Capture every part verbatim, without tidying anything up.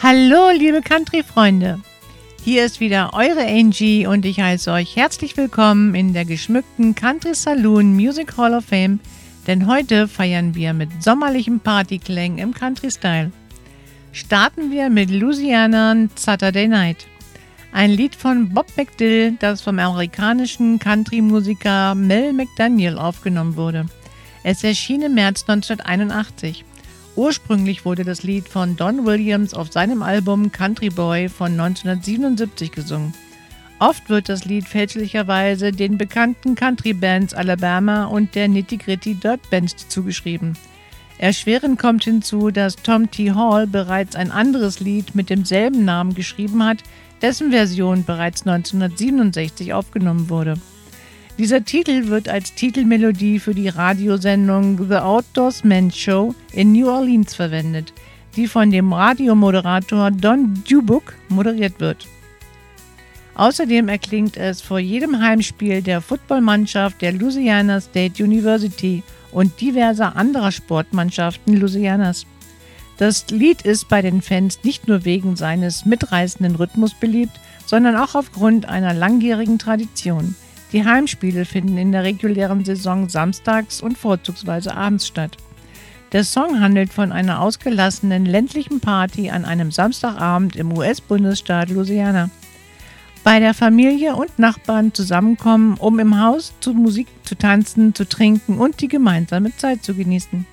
Hallo liebe Country-Freunde, hier ist wieder eure Angie und ich heiße euch herzlich willkommen in der geschmückten Country Saloon Music Hall of Fame, denn heute feiern wir mit sommerlichen Partyklängen im Country-Style. Starten wir mit Louisiana Saturday Night, ein Lied von Bob McDill, das vom amerikanischen Country-Musiker Mel McDaniel aufgenommen wurde. Es erschien im März neunzehnhunderteinundachtzig. Ursprünglich wurde das Lied von Don Williams auf seinem Album Country Boy von neunzehnhundertsiebenundsiebzig gesungen. Oft wird das Lied fälschlicherweise den bekannten Country-Bands Alabama und der Nitty Gritty Dirt Band zugeschrieben. Erschwerend kommt hinzu, dass Tom T. Hall bereits ein anderes Lied mit demselben Namen geschrieben hat, dessen Version bereits neunzehnhundertsiebenundsechzig aufgenommen wurde. Dieser Titel wird als Titelmelodie für die Radiosendung The Outdoorsman Show in New Orleans verwendet, die von dem Radiomoderator Don Dubuque moderiert wird. Außerdem erklingt es vor jedem Heimspiel der Footballmannschaft der Louisiana State University und diverser anderer Sportmannschaften Louisianas. Das Lied ist bei den Fans nicht nur wegen seines mitreißenden Rhythmus beliebt, sondern auch aufgrund einer langjährigen Tradition. Die Heimspiele finden in der regulären Saison samstags und vorzugsweise abends statt. Der Song handelt von einer ausgelassenen ländlichen Party an einem Samstagabend im U S-Bundesstaat Louisiana. Bei der Familie und Nachbarn zusammenkommen, um im Haus zu Musik zu tanzen, zu trinken und die gemeinsame Zeit zu genießen.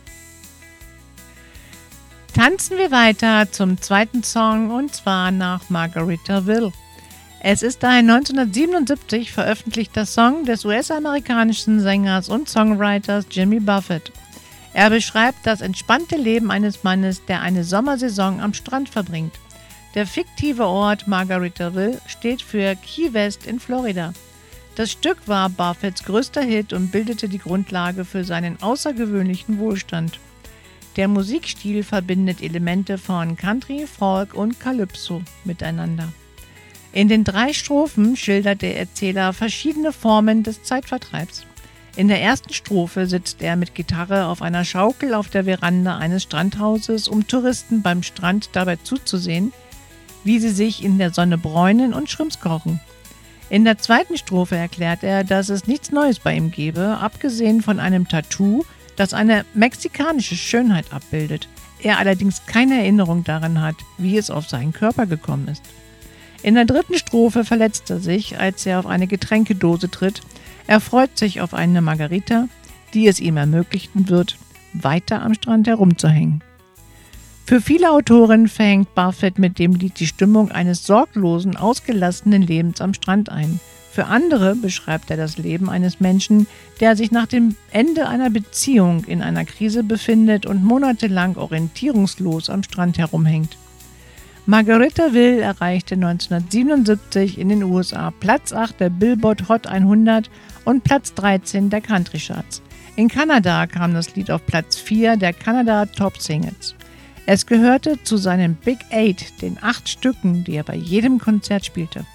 Tanzen wir weiter zum zweiten Song und zwar nach Margaritaville. Es ist ein neunzehnhundertsiebenundsiebzig veröffentlichter Song des U S-amerikanischen Sängers und Songwriters Jimmy Buffett. Er beschreibt das entspannte Leben eines Mannes, der eine Sommersaison am Strand verbringt. Der fiktive Ort Margaritaville steht für Key West in Florida. Das Stück war Buffetts größter Hit und bildete die Grundlage für seinen außergewöhnlichen Wohlstand. Der Musikstil verbindet Elemente von Country, Folk und Calypso miteinander. In den drei Strophen schildert der Erzähler verschiedene Formen des Zeitvertreibs. In der ersten Strophe sitzt er mit Gitarre auf einer Schaukel auf der Veranda eines Strandhauses, um Touristen beim Strand dabei zuzusehen, wie sie sich in der Sonne bräunen und Shrimps kochen. In der zweiten Strophe erklärt er, dass es nichts Neues bei ihm gebe, abgesehen von einem Tattoo, das eine mexikanische Schönheit abbildet. Er allerdings keine Erinnerung daran hat, wie es auf seinen Körper gekommen ist. In der dritten Strophe verletzt er sich, als er auf eine Getränkedose tritt. Er freut sich auf eine Margarita, die es ihm ermöglichen wird, weiter am Strand herumzuhängen. Für viele Autoren fängt Buffett mit dem Lied die Stimmung eines sorglosen, ausgelassenen Lebens am Strand ein. Für andere beschreibt er das Leben eines Menschen, der sich nach dem Ende einer Beziehung in einer Krise befindet und monatelang orientierungslos am Strand herumhängt. Margaritaville erreichte neunzehnhundertsiebenundsiebzig in den U S A Platz acht der Billboard Hot hundert und Platz dreizehn der Country Charts. In Kanada kam das Lied auf Platz vier der Canada Top Singles. Es gehörte zu seinen Big Eight, den acht Stücken, die er bei jedem Konzert spielte.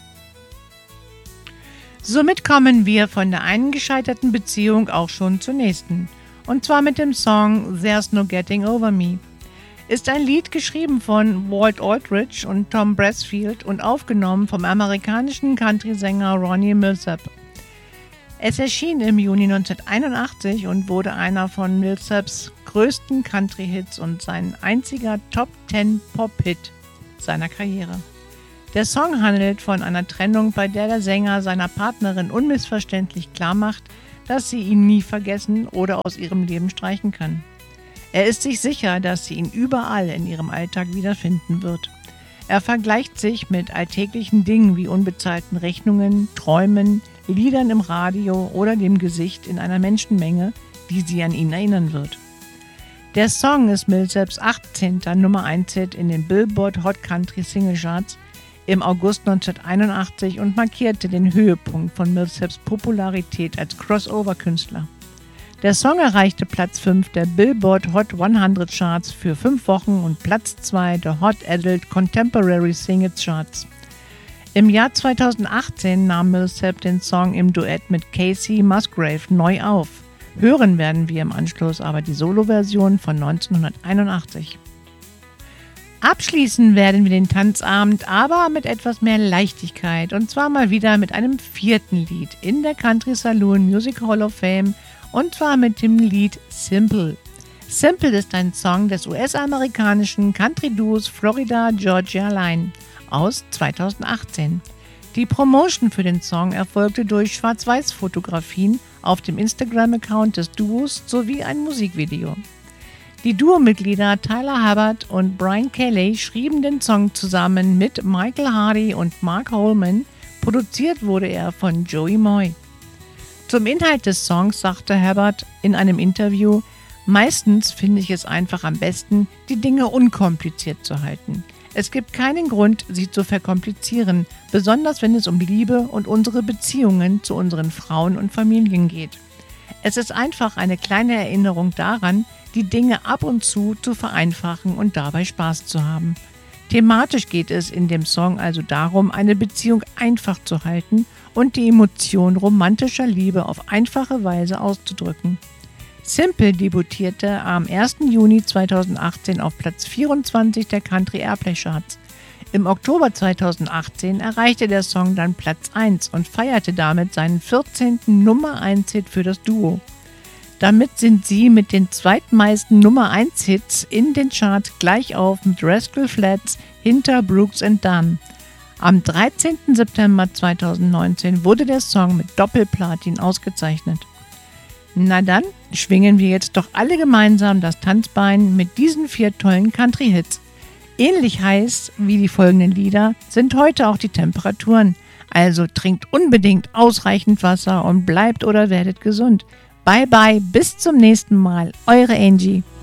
Somit kommen wir von der einen gescheiterten Beziehung auch schon zur nächsten. Und zwar mit dem Song There's No Getting Over Me. Ist ein Lied geschrieben von Walt Aldridge und Tom Brassfield und aufgenommen vom amerikanischen Country-Sänger Ronnie Milsap. Es erschien im Juni neunzehnhunderteinundachtzig und wurde einer von Milsaps größten Country-Hits und sein einziger Top Ten Pop-Hit seiner Karriere. Der Song handelt von einer Trennung, bei der der Sänger seiner Partnerin unmissverständlich klarmacht, dass sie ihn nie vergessen oder aus ihrem Leben streichen kann. Er ist sich sicher, dass sie ihn überall in ihrem Alltag wiederfinden wird. Er vergleicht sich mit alltäglichen Dingen wie unbezahlten Rechnungen, Träumen, Liedern im Radio oder dem Gesicht in einer Menschenmenge, die sie an ihn erinnern wird. Der Song ist Milsaps achtzehnter Nummer eins Hit in den Billboard Hot Country Single Charts im August neunzehnhunderteinundachtzig und markierte den Höhepunkt von Milsaps Popularität als Crossover-Künstler. Der Song erreichte Platz fünf der Billboard Hot hundert Charts für fünf Wochen und Platz zwei der Hot Adult Contemporary Singles Charts. Im Jahr zweitausendachtzehn nahm Milsap den Song im Duett mit Casey Musgrave neu auf. Hören werden wir im Anschluss aber die Soloversion von neunzehnhunderteinundachtzig. Abschließen werden wir den Tanzabend aber mit etwas mehr Leichtigkeit und zwar mal wieder mit einem vierten Lied in der Country Saloon Music Hall of Fame und zwar mit dem Lied Simple. Simple ist ein Song des U S-amerikanischen Country-Duos Florida Georgia Line aus zweitausendachtzehn. Die Promotion für den Song erfolgte durch Schwarz-Weiß-Fotografien auf dem Instagram-Account des Duos sowie ein Musikvideo. Die Duo-Mitglieder Tyler Hubbard und Brian Kelly schrieben den Song zusammen mit Michael Hardy und Mark Holman. Produziert wurde er von Joey Moy. Zum Inhalt des Songs sagte Hubbard in einem Interview: Meistens finde ich es einfach am besten, die Dinge unkompliziert zu halten. Es gibt keinen Grund, sie zu verkomplizieren, besonders wenn es um Liebe und unsere Beziehungen zu unseren Frauen und Familien geht. Es ist einfach eine kleine Erinnerung daran, die Dinge ab und zu zu vereinfachen und dabei Spaß zu haben. Thematisch geht es in dem Song also darum, eine Beziehung einfach zu halten und die Emotion romantischer Liebe auf einfache Weise auszudrücken. Simple debütierte am ersten Juni zweitausendachtzehn auf Platz vierundzwanzig der Country Airplay Charts. Im Oktober zweitausendachtzehn erreichte der Song dann Platz eins und feierte damit seinen vierzehnten Nummer eins Hit für das Duo. Damit sind sie mit den zweitmeisten Nummer eins Hits in den Charts gleich auf mit Rascal Flatts hinter Brooks and Dunn. Am dreizehnten September zweitausendneunzehn wurde der Song mit Doppelplatin ausgezeichnet. Na dann, schwingen wir jetzt doch alle gemeinsam das Tanzbein mit diesen vier tollen Country-Hits. Ähnlich heiß wie die folgenden Lieder sind heute auch die Temperaturen. Also trinkt unbedingt ausreichend Wasser und bleibt oder werdet gesund. Bye bye, bis zum nächsten Mal. Eure Angie.